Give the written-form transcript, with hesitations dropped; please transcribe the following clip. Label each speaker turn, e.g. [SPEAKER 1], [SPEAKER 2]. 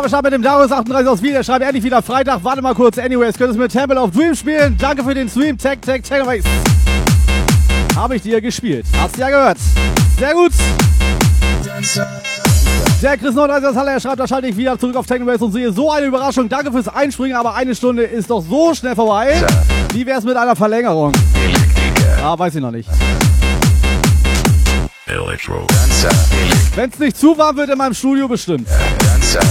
[SPEAKER 1] wir starten mit dem Darius 38 aus Wien. Er schreibt endlich wieder Freitag. Warte mal kurz. Anyways, könntest du mit Temple of Dream spielen? Danke für den Stream. Tag. Habe ich dir gespielt. Hast du ja gehört. Sehr gut. Der Chris 39 aus Halle, er schreibt, da schalte ich wieder zurück auf Technobase und sehe so eine Überraschung. Danke fürs Einspringen, aber eine Stunde ist doch so schnell vorbei. Wie wär's mit einer Verlängerung? Ah, weiß ich noch nicht. Wenn's nicht zu warm wird in meinem Studio, bestimmt.